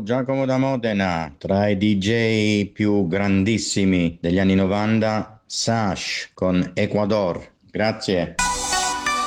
Giacomo da Modena, tra i DJ più grandissimi degli anni 90, Sash con Ecuador. Grazie.